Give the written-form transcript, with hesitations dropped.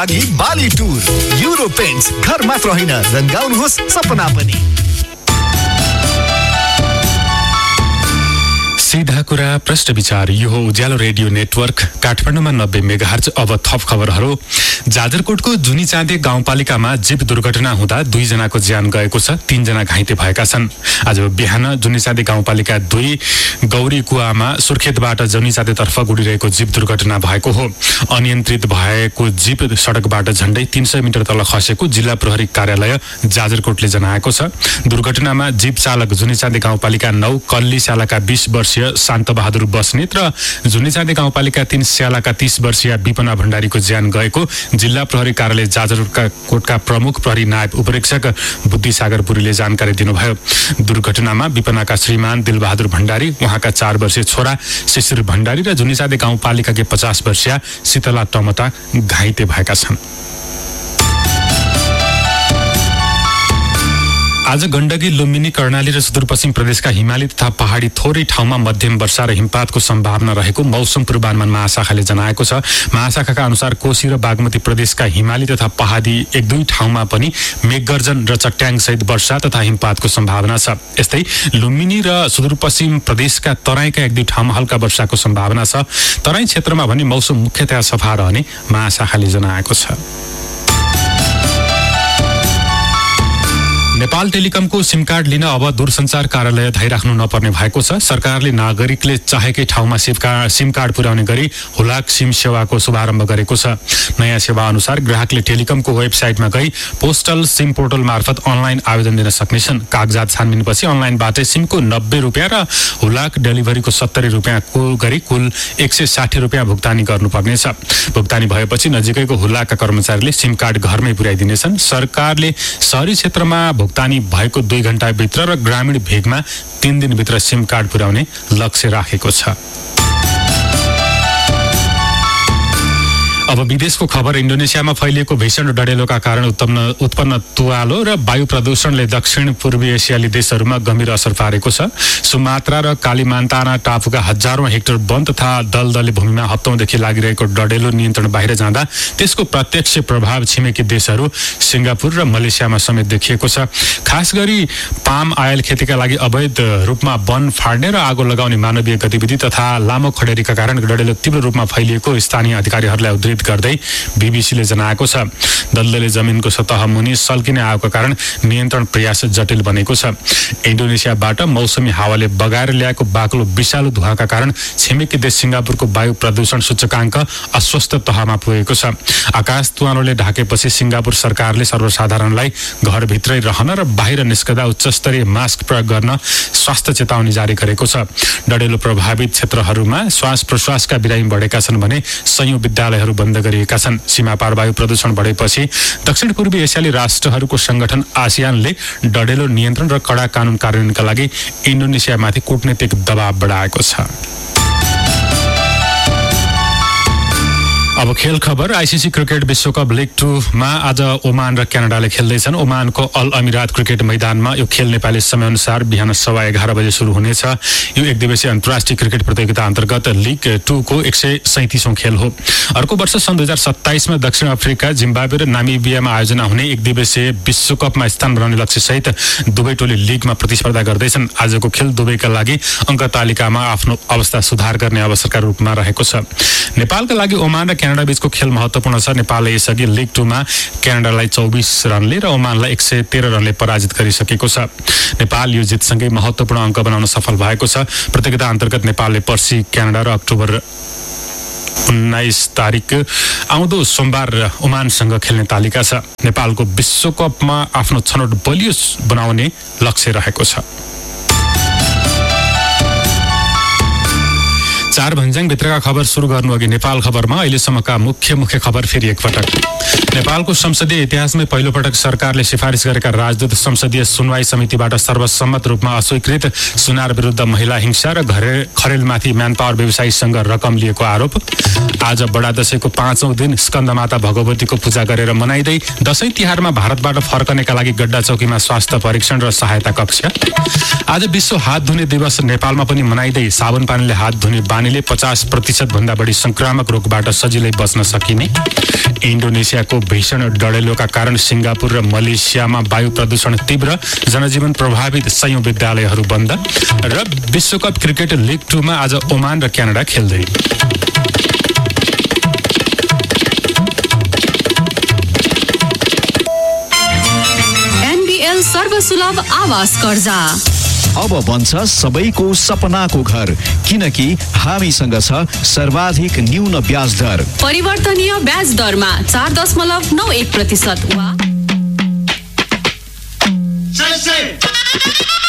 अघि बाली tour euro paints घर मात्र होइन रंगाउनुहोस् सपना पनि। सीधा कुरा प्रश्न विचार यो हो उज्यालो रेडियो नेटवर्क काठमाडौँमा 90 मेगाहर्ज। अब थप खबरहरू। जाजरकोटको जुनी चाँदे गाउँपालिकामा जीप दुर्घटना हुँदा 2 जनाको ज्यान गएको छ, 3 जना घाइते भएका छन्। आज बिहान जुनी चाँदे गाउँपालिका 2 गौरी कुवामा सुर्खेतबाट जुनी चाँदेतर्फ गुडिरहेको जीप दुर्घटना भएको हो। अनियन्त्रित भएको जीप सडकबाट झण्डै 300 मिटर तल खसेको जिल्ला प्रहरी कार्यालय जाजरकोटले जनाएको छ। दुर्घटनामा जीप चालक जुनी चाँदे गाउँपालिका 9 कल्ली स्यालाका 20 वर्षीय शान्त बहादुर बस्नेत र जुनीचाँदे गाउँपालिका 3 स्यालाका 30 वर्षीय विपना भण्डारीको ज्यान गएको जिल्ला प्रहरी कार्यालय जाजरकोटका प्रमुख प्रहरी नायब उपरीक्षक बुद्धिसागर पुरीले जानकारी दिनुभयो। दुर्घटनामा विपनाका श्रीमान दिलबहादुर भण्डारी, उहाँका 4 वर्षीय छोरा शिशिर भण्डारी र जुनीचाँदे गाउँपालिकाकी 50 वर्षीय शीतला टमटा घाइते भएका छन्। आज गण्डकी, लुम्बिनी, कर्णाली र सुदूरपश्चिम प्रदेशका हिमाली तथा पहाडी थोरै ठाउँमा मध्यम वर्षा र हिमपातको सम्भावना रहेको मौसम पूर्वानुमान महाशाखाले जनाएको छ। महाशाखाका अनुसार कोशी र बागमती प्रदेशका हिमाली तथा पहाडी 1-2 ठाउँमा पनि मेघगर्जन र चट्याङसहित वर्षा तथा हिमपातको सम्भावना छ। यस्तै लुम्बिनी र सुदूरपश्चिम प्रदेशका तराईका 1-2 ठाउँमा हल्का वर्षाको सम्भावना छ। तराई क्षेत्रमा भने मौसम मुख्यतया सफा रहने महाशाखाले जनाएको छ। नेपाल टेलिकमको सिम कार्ड लिन अब दूरसञ्चार कार्यालय धाइराख्नु नपर्ने भएको छ। सरकारले नागरिकले चाहेकै ठाउँमा सिम कार्ड पुर्याउने गरी हुलाक सिम सेवाको शुभारम्भ गरेको छ। नयाँ सेवा अनुसार ग्राहकले टेलिकमको वेबसाइटमा गई पोस्टल सिम पोर्टल मार्फत अनलाइन आवेदन दिन सक्नेछन्। कागजात छानबिनपछि अनलाइनबाटै सिमको 90 रुपियाँ र हुलाक डेलिभरीको 70 रुपियाँको गरी कुल 160 रुपियाँ भुक्तानी गर्नुपर्नेछ। भुक्तानी भएपछि नजिकैको हुलाकका कर्मचारीले सिम कार्ड घरमै पुर्याइदिनेछन्। सरकारले शहरी क्षेत्रमा भुक्तानी भएको 2 घण्टाभित्र र ग्रामीण भेगमा 3 दिनभित्र सिम कार्ड पुर्याउने लक्ष्य राखेको छ। अब विदेशको खबर। इन्डोनेसियामा फैलिएको भीषण डडेलोका कारण उत्पन्न तुवालो र वायु प्रदूषणले दक्षिण पूर्वी एसियाली देशहरूमा गम्भीर असर पारेको छ। सुमात्रा र कालिमान्ताना टापुका हजारौं हेक्टर वन तथा दलदले भूमिमा हप्तौंदेखि लागिरहेको डडेलो नियन्त्रण बाहिर जाँदा त्यसको प्रत्यक्ष प्रभाव छिमेकी देशहरू सिङ्गापुर र मलेसियामा समेत देखिएको छ। खास गरी पाम आयल खेतीका लागि अवैध रूपमा वन फाड्ने र आगो लगाउने मानवीय गतिविधि तथा लामो खडेरीका कारण डडेलो तीव्र रूपमा फैलिएको स्थानीय अधिकारीहरूलाई उद्धृत गर्दै बीबीसीले जनाएको छ। दलदले जमिनको सतह मुनि सल्किने आगोका कारण नियन्त्रण प्रयास जटिल बनेको छ। इन्डोनेसियाबाट मौसमी हावाले बगाएर ल्याएको बाक्लो विषालु धुवाका कारण छिमेकी देश सिङ्गापुरको वायु प्रदूषण सूचकाङ्क अस्वस्थ तहमा पुगेको छ। आकाश तुवालोले ढाकेपछि सिङ्गापुर सरकारले सर्वसाधारणलाई घरभित्रै रहन र बाहिर निस्कदा उच्चस्तरीय मास्क प्रयोग गर्न स्वास्थ्य चेतावनी जारी गरेको छ। डडेलो प्रभावित क्षेत्रहरूमा श्वास प्रश्वासका बिरामी बढेका छन् भने सयौं विद्यालयहरू बन्द गरिएका छन्। सीमा पार वायु प्रदूषण बढेपछि दक्षिण पूर्वी एसियाली राष्ट्रहरूको संगठन आसियानले डडेलो नियन्त्रण र कडा कानून कार्यान्वयनका लागि इन्डोनेसियामाथि कूटनीतिक दबाव बढाएको छ। अब खेल खबर। आईसीसी क्रिकेट विश्वकप लिग 2 मा आज ओमान र क्यानाडाले खेल्दैछन्। ओमानको अल अमिरात क्रिकेट मैदानमा यो खेल नेपाली समयअनुसार बिहान 11:15 बजे सुरु हुनेछ। यो एक दिवसीय अन्तर्राष्ट्रिय क्रिकेट प्रतियोगिता अन्तर्गत लिग 2 को 137औं खेल हो। अर्को वर्ष सन् 2027 मा दक्षिण अफ्रिका, जिम्बाब्वे र नामिबियामा आयोजना हुने एक दिवसीय विश्वकपमा स्थान बनाउने लक्ष्यसहित दुवै टोली लिगमा प्रतिस्पर्धा गर्दैछन्। आजको खेल दुवैका लागि अङ्क तालिकामा आफ्नो अवस्था सुधार गर्ने अवसरका रूपमा रहेको छ। नेपालका लागि ओमान र क्यानाडा बीचको खेल महत्त्वपूर्ण छ। नेपालले यसअघि लिग 2 मा क्यानाडालाई 24 रनले र ओमानलाई 113 रनले पराजित गरिसकेको छ। नेपाल यो जितसँगै महत्त्वपूर्ण अङ्क बनाउन सफल भएको छ। प्रतियोगिता अन्तर्गत नेपालले पर्सि क्यानाडा र अक्टोबर 19 तारिक आउँदो सोमबार ओमानसँग खेल्ने तालिका छ। नेपालको विश्वकपमा आफ्नो छनौट बलियो बनाउने लक्ष्य रहेको छ। 4 भन्ज्याङ भित्रका खबर सुरु गर्नु अघि नेपाल खबरमा अहिलेसम्मका मुख्य खबर फेरि एकपटक। नेपालको संसदीय इतिहासमै पहिलो पटक सरकारले सिफारिस गरेका राजदूत संसदीय सुनवाई समितिबाट सर्वसम्मत रूपमा अस्वीकृत। सुनार विरुद्ध महिला हिंसा र खरेलमाथि म्यानपावर व्यवसायीसँग रकम लिएको आरोप। आज बडा दशैंको 5औं दिन स्कन्दमाता भगवतीको पूजा गरेर मनाइँदै दशैं तिहारमा भारतबाट फर्कनेका लागि गड्डा चौकीमा स्वास्थ्य परीक्षण र सहायता कक्ष। आज विश्व हात धुने दिवस नेपालमा पनि मनाइँदै साबुन पानीले हात धुने बानीले 50% भन्दा बढी संक्रामक रोगबाट सजिलै बच्न सकिने। इन्डोनेसियाको भीषण डढेलोका कारण सिङ्गापुर र मलेसियामा वायु प्रदूषण तीव्र, जनजीवन प्रभावित, 100 विद्यालयहरू बन्द। र विश्वकप क्रिकेट लिग 2 मा आज ओमान र क्यानाडा खेल्दै। NBL सर्वसुलभ आवास कर्जा अब बन्छ सबैको सपनाको घर, किनकि हामीसँग छ सर्वाधिक न्यून ब्याज दर। परिवर्तनीय ब्याज दरमा 4.91% वा